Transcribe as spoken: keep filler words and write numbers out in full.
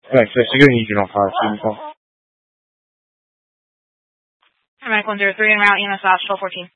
Right, so you're going to need your five student call. Mike one zero three en route, E M S Ops twelve fourteen.